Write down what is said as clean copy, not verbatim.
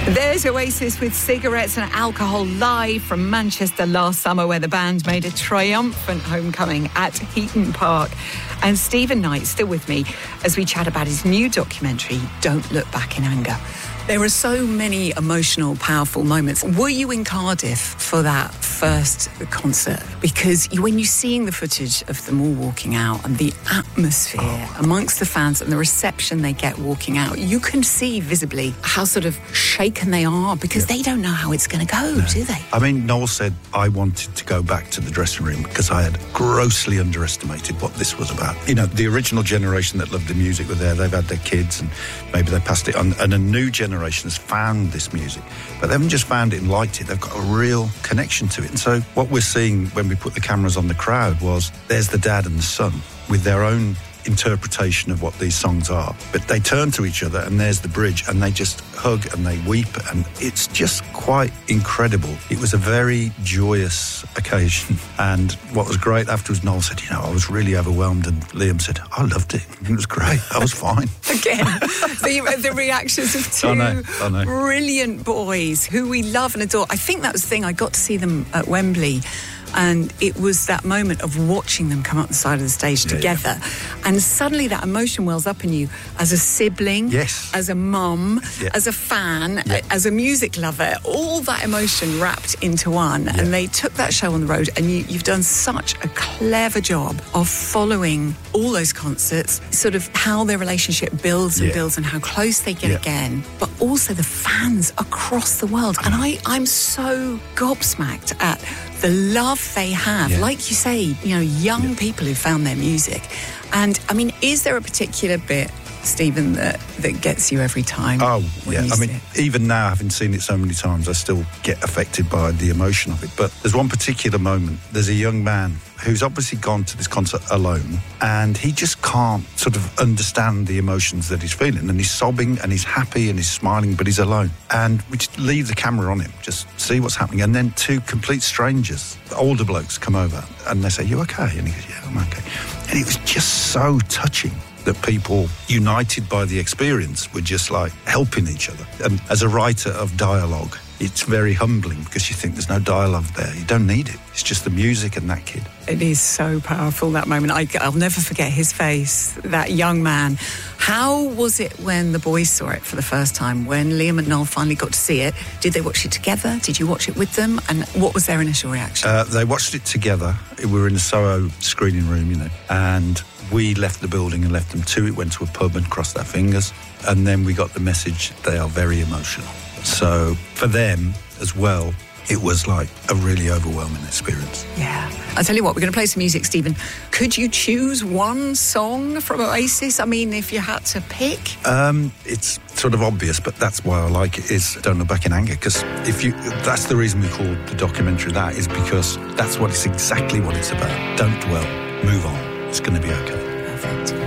There's Oasis with Cigarettes and Alcohol live from Manchester last summer, where the band made a triumphant homecoming at Heaton Park. And Stephen Knight still with me as we chat about his new documentary, Don't Look Back in Anger. There are so many emotional, powerful moments. Were you in Cardiff for that first concert? Because when you're seeing the footage of them all walking out and the atmosphere amongst the fans and the reception they get walking out, you can see visibly how sort of shaken they are, because they don't know how it's going to go, do they? I mean, Noel said I wanted to go back to the dressing room because I had grossly underestimated what this was about. You know, the original generation that loved the music were there. They've had their kids and maybe they passed it on, and a new generation has found this music, but they haven't just found it and liked it, they've got a real connection to it. And so what we're seeing when we put the cameras on the crowd was there's the dad and the son with their own interpretation of what these songs are, but they turn to each other and there's the bridge and they just hug and they weep, and it's just quite incredible. It was a very joyous occasion, and what was great afterwards, Noel said, you know, I was really overwhelmed, and Liam said, I loved it. It was great. I was fine. Again, the reactions of two brilliant boys who we love and adore. I think that was the thing, I got to see them at Wembley, and it was that moment of watching them come up the side of the stage together. And suddenly that emotion wells up in you as a sibling, as a mum, as a fan, as a music lover, all that emotion wrapped into one. And they took that show on the road, and you've done such a clever job of following all those concerts, sort of how their relationship builds and builds and how close they get again, but also the fans across the world. And I'm so gobsmacked at the love they have. Like you say, you know, young people who found their music. And, I mean, is there a particular bit, Stephen, that gets you every time? Oh, yeah. I mean, even now, having seen it so many times, I still get affected by the emotion of it. But there's one particular moment. There's a young man who's obviously gone to this concert alone, and he just can't sort of understand the emotions that he's feeling. And he's sobbing, and he's happy, and he's smiling, but he's alone. And we just leave the camera on him, just see what's happening. And then two complete strangers, older blokes, come over, and they say, you okay? And he goes, yeah, I'm okay. And it was just so touching that people, united by the experience, were just like helping each other. And as a writer of dialogue, it's very humbling, because you think there's no dialogue there. You don't need it. It's just the music and that kid. It is so powerful, that moment. I'll never forget his face, that young man. How was it when the boys saw it for the first time, when Liam and Noel finally got to see it? Did they watch it together? Did you watch it with them? And what was their initial reaction? They watched it together. We were in the Soho screening room, you know, and we left the building and left them to it, went to a pub and crossed our fingers. And then we got the message, they are very emotional. So for them as well, it was like a really overwhelming experience. Yeah. I'll tell you what, we're going to play some music, Stephen. Could you choose one song from Oasis? I mean, if you had to pick? It's sort of obvious, but that's why I like it, is Don't Look Back in Anger. Because that's the reason we called the documentary that, is because that's exactly what it's about. Don't dwell, move on. It's going to be okay. Perfect.